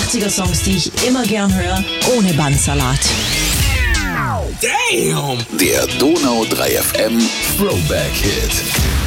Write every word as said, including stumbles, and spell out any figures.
achtziger-Songs, die ich immer gern höre, ohne Bandsalat. Damn! Der Donau drei F M Throwback Hit.